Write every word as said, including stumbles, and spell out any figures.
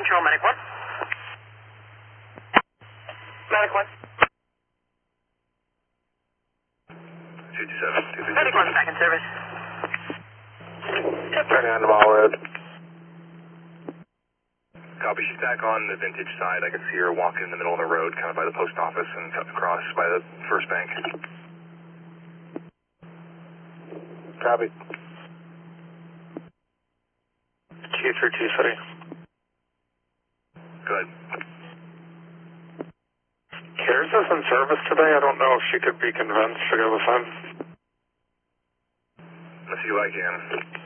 control, medic one. Medic one. two two seven, two three seven. Medic one back in service. Turning on the Mall Road. Copy, she's back on the Vintage side. I can see her walking in the middle of the road, kind of by the post office and cutting across by the First Bank. Copy. Q three two three. Good. Cares is in service today. I don't know if she could be convinced to go with him. Let's see what I can.